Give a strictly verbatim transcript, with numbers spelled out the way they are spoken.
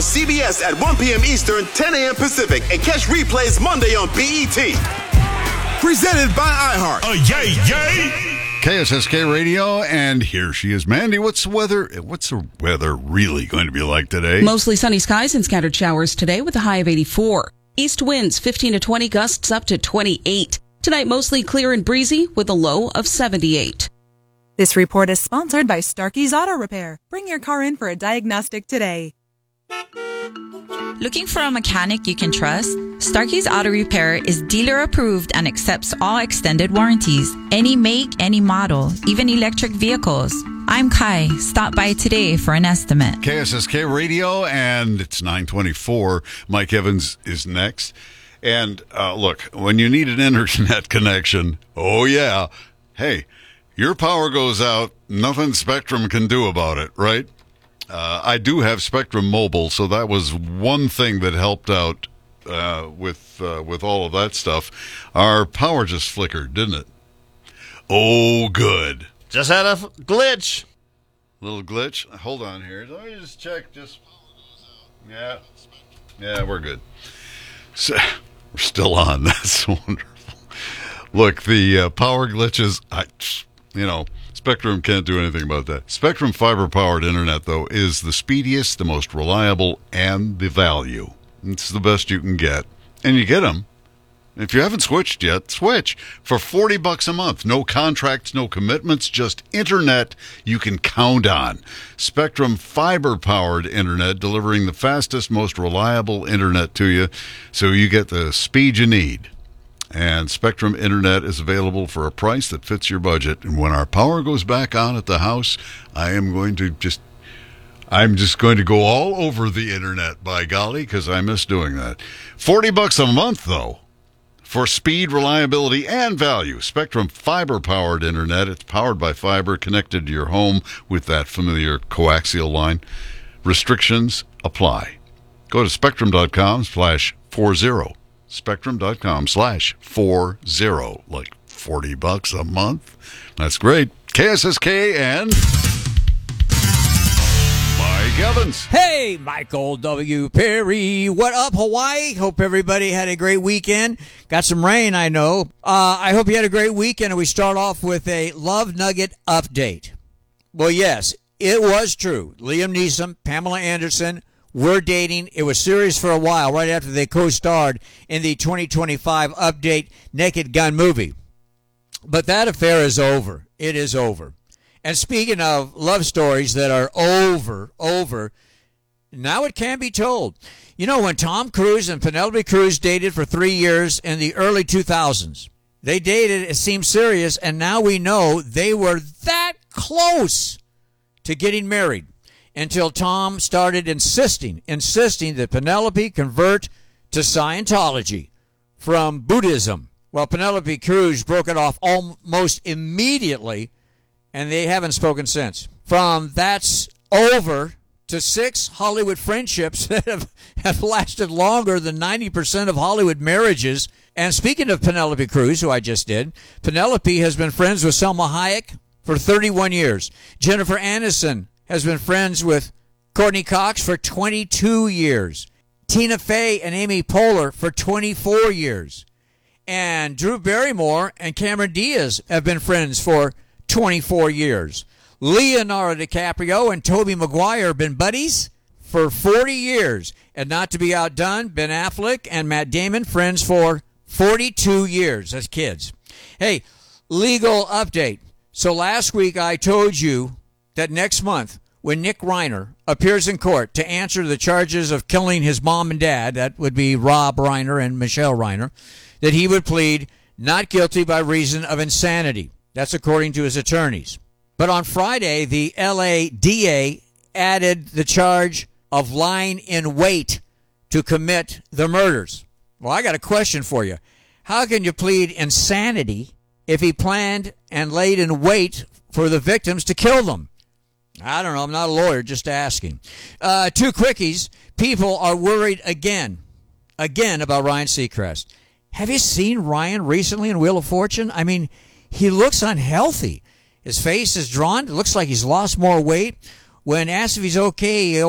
C B S at one p.m. Eastern, ten a.m. Pacific, and catch replays Monday on B E T. Presented by iHeart. Oh, yay, yay! K S S K Radio, and here she is, Mandy. What's the weather? What's the weather really going to be like today? Mostly sunny skies and scattered showers today with a high of eighty-four. East winds fifteen to twenty, gusts up to twenty-eight. Tonight, mostly clear and breezy with a low of seventy-eight. This report is sponsored by Starkey's Auto Repair. Bring your car in for a diagnostic today. Looking for a mechanic you can trust? Starkey's Auto Repair is dealer approved and accepts all extended warranties. Any make, any model, even electric vehicles. I'm Kai. Stop by today for an estimate. K S S K Radio, and it's nine twenty-four. Mike Evans is next. And uh, look, when you need an internet connection, oh yeah, hey, your power goes out, nothing Spectrum can do about it, right? Uh, I do have Spectrum Mobile, so that was one thing that helped out uh, with uh, with all of that stuff. Our power just flickered, didn't it? Oh, good. Just had a f- glitch. Little glitch. Hold on here. Let me just check. Just yeah, yeah, we're good. So, we're still on. That's wonderful. Look, the uh, power glitches. I, you know. Spectrum can't do anything about that. Spectrum fiber-powered internet, though, is the speediest, the most reliable, and the value. It's the best you can get. And you get them. If you haven't switched yet, switch. For forty bucks a month. No contracts, no commitments, just internet you can count on. Spectrum fiber-powered internet, delivering the fastest, most reliable internet to you, so you get the speed you need. And Spectrum Internet is available for a price that fits your budget. And when our power goes back on at the house, I am going to just, I'm just going to go all over the Internet, by golly, because I miss doing that. forty bucks a month, though, for speed, reliability, and value. Spectrum fiber-powered Internet. It's powered by fiber, connected to your home with that familiar coaxial line. Restrictions apply. Go to spectrum.com slash 40. Spectrum.com slash 40, like forty bucks a month. That's great. K S S K and Mike Evans. Hey, Michael W. Perry. What up, Hawaii? Hope everybody had a great weekend. Got some rain, I know. Uh, I hope you had a great weekend, and we start off with a Love Nugget update. Well, yes, it was true. Liam Neeson, Pamela Anderson, were dating. It was serious for a while, right after they co-starred in the twenty twenty-five update Naked Gun movie. But that affair is over. It is over. And speaking of love stories that are over, over, now it can be told. You know, when Tom Cruise and Penelope Cruz dated for three years in the early two thousands, they dated, it seemed serious, and now we know they were that close to getting married. Until Tom started insisting, insisting that Penelope convert to Scientology from Buddhism. Well, Penelope Cruz broke it off almost immediately, and they haven't spoken since. From that's over to six Hollywood friendships that have, have lasted longer than ninety percent of Hollywood marriages. And speaking of Penelope Cruz, who I just did, Penelope has been friends with Selma Hayek for thirty-one years. Jennifer Aniston has been friends with Courtney Cox for twenty-two years. Tina Fey and Amy Poehler for twenty-four years. And Drew Barrymore and Cameron Diaz have been friends for twenty-four years. Leonardo DiCaprio and Tobey Maguire have been buddies for forty years. And not to be outdone, Ben Affleck and Matt Damon, friends for forty-two years as kids. Hey, legal update. So last week I told you that next month, when Nick Reiner appears in court to answer the charges of killing his mom and dad, that would be Rob Reiner and Michelle Reiner, that he would plead not guilty by reason of insanity. That's according to his attorneys. But on Friday, the L A D A added the charge of lying in wait to commit the murders. Well, I got a question for you. How can you plead insanity if he planned and laid in wait for the victims to kill them? I don't know. I'm not a lawyer, just asking. Uh, two quickies. People are worried again, again about Ryan Seacrest. Have you seen Ryan recently in Wheel of Fortune? I mean, he looks unhealthy. His face is drawn. It looks like he's lost more weight. When asked if he's okay,